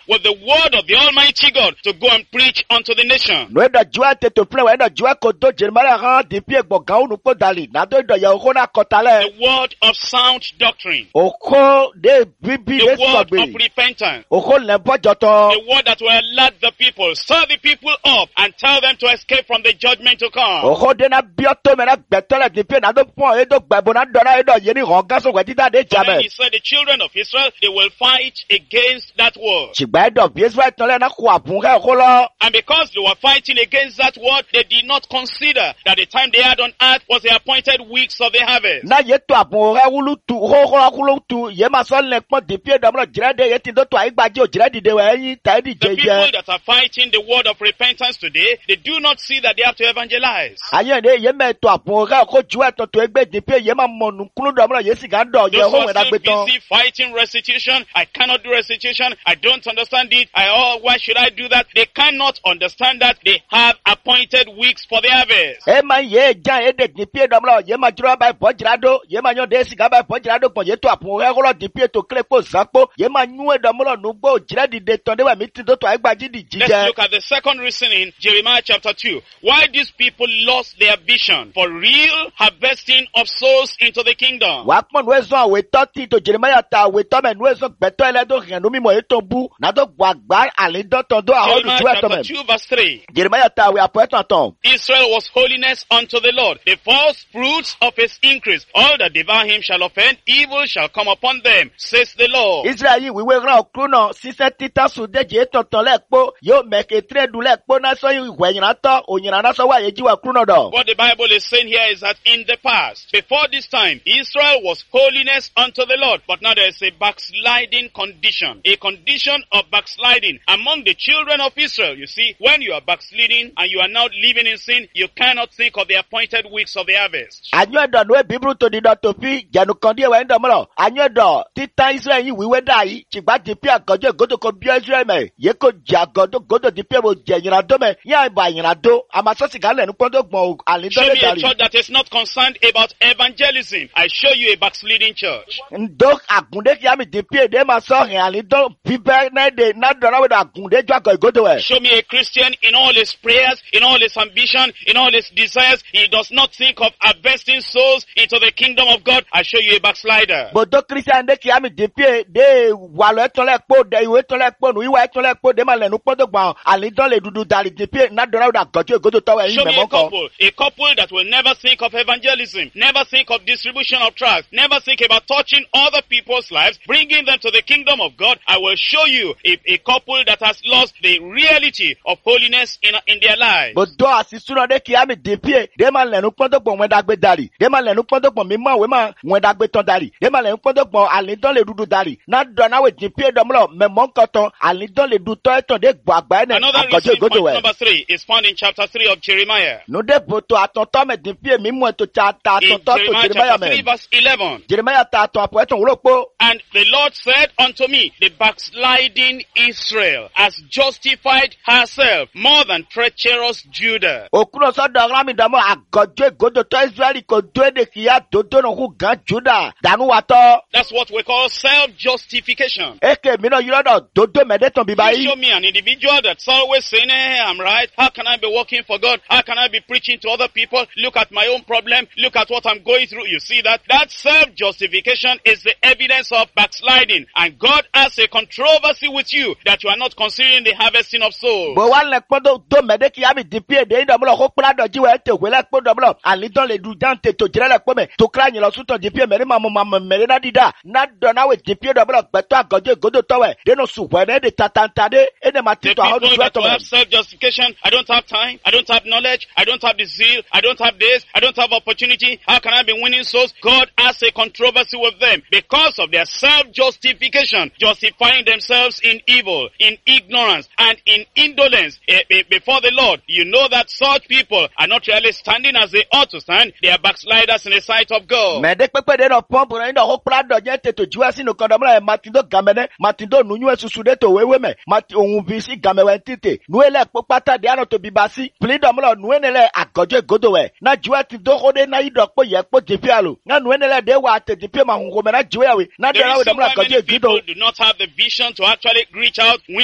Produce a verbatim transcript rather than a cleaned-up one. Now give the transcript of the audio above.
with the word of the Almighty God to go and preach unto the nation. No da jua te to plan wa da jua ko do Jeremiah ran depuis gbogan unu po dali na do do ya ko na kotale. The word of sound doctrine. Oko de bibi de The word sogbe. of repentance. Oko le bojoto. The word that will alert the people, stir the people up, and tell them to escape from the judgment to come. Oko de na bioto me na betole depuis na do pon e do gbebo na do na e do yeni ronga so we tita de And then jabe. he said the children of Israel, they will fight against that word. Chigba do bi Israel tole na ku abun re ko lo. And because they were fighting against that word, they did not consider that the time they had on earth was the appointed weeks of the harvest. Na ye to abun re wulu tu ho ho kulu tu ye ma so le pon depuis do mo jire de ye ti do to aigbaje o jire dide we yin ta di The people jeje. that are fighting the word of repentance today, they do not see that they have to evangelize. Aye de ye me to abun re ko ju e to to egbe depuis ye ma monu kulu do mo ye si ga do ye Those who ho we are da still gbe ton. busy fighting restitution, I cannot do restitution, I don't understand it, I oh, why should I do that? They cannot understand that they have appointed weeks for the harvest. E ma ye jan e de di pie do mo ye ma juro ba bo jirado ye ma yon de si ga ba bo jirado pon ye to apun re ko lo di pie to kle po zapo ye ma nu e do mo lo nu gbo jire di de ton de wa mi ti do to aigbaji di Let's jije. look at the second reasoning, Jeremiah chapter two. Why these people lost their vision for real harvesting of souls into the kingdom. Wa pon we so we to ti to Jeremiah ta we to me nu so gbeto ele do ran mi mo e to bu na do gba gba ale do ton do a ho du Jeremiah tu e to chapter me. two verse three. Jeremiah ta we apo ton ton. Israel was holiness unto the Lord, the first fruits of his increase. All that devour him shall offend, evil shall come upon them, says the Lord. Israel yi we we ran okru na sise tita su de je ton ton le po yo me ke tre du le po na so yi we yin to oyin na so wa ye ji wa kru na do. What the Bible is saying here is that in the past, before this time, Israel was holiness unto the Lord. But now there is a backsliding condition, a condition of backsliding among the children of Israel. You see, when you are backsliding and you are now living in sin, you cannot think of the appointed weeks of the harvest. Anyo edo no e bibru to di do to fi janu kan die we ndo mo lo. Anyo edo tita Israel yi we we da yi chigba di pi agojo godo ko bi Israel me ye ko ja godo godo di pi bo je yin do me ya ba yin do ama so si ga le nu podo gbon ale do Show le me a dari. church that is not concerned about evangelism. I show you a backsliding church. Ndo agunde ki ami di pi de ma so rin ale do bi be na de na do na we do agunde ju ago godo we. Show me a Christian in all his prayers, in all his ambition, in all his desires. He does not think of harvesting souls into the kingdom of God. I show you a backslider. Bodo Christian de ki ami di pi de wa lo eton le po de iwe eton le po nu iwa eton le po de ma le nu podo gbon ale do le dudu dari di pi na do na we do agojo godo to we Show yin me me a mo ko. couple, a couple that will never think of evangelism, never think of distribution of tracts, never think about touching other people's lives, bringing them to the kingdom of God. I will show you a, a couple that has lost the reality of holiness in, in their lives. Bodo asisuna de ki ami di pi de ma le nu podo gbon we dagbe dari de ma le nu podo gbon mi mo we ma we dagbe ton dari de ma le nu podo gbon ale do le dudu dari na do na we di pi do mo me mo nkan ton ale do le du to eton de gbo agba ne Another agojo reason, godo point we. number three, is found in chapter three of Jeremiah. No de boto atonto me di pi mi mo to cha ta In atonto to Jeremiah Jeremiah chapter three me. verse eleven. Jeremiah ta to apo eton wo po. And the Lord said unto me, the backsliding Israel has justified herself more than treacherous Judah. Okuno so do ran mi do mo agojo godo to Israel ko do de ki ya do do no hu gan Judah danu wa to. That's what we call self-justification. Eke mi no yiro do do do me de ton bi You bayi. show me an individual that's always saying, hey, I'm right. How can I be working for God? How can I be preaching to other people? Look at my own problem. Look at what I'm going through. You see that? That self-justification is the evidence of backsliding. And God has a controversy with you that you are not considering the harvesting of souls. Bo wan le podo do me de ki ami di pi de ndo mo lo ko pla do ji we te we le podo mo lo ali don le du dan te to jire le po me to kra yin lo su to di pi me ri ma mo ma me na dida na do na we di pi do mo lo gbe to agojo godo to we de no su we de tatanta de e de ma The ti to how people do that to will me. have self-justification, I don't have time, I don't have knowledge, I don't have the zeal, I don't have this, I don't have opportunity, how can I be winning souls? God has a controversy with them because of their self-justification, justifying themselves in evil, in ignorance, and in indolence eh, eh, before the Lord. You know that such people are not really standing as they ought to stand. They are backsliders in the sight of God. Me de pepe de no pompo na ndo ko pla do je te to ju asi no kondo mo lo ma ti do gamene ma ti do nu nyu susu de to wewe me ma ti ohun bi si game we tite nu ele po pata de ano to bi ba si pli do mo lo nu enele agojo godo we na ju ti do ko de na ido po ye po je pialo na nu enele de wa te je pi ma hun ko me na ju we na de The na we do reason mo lo why many agojo people godo. do not have the vision to actually reach out,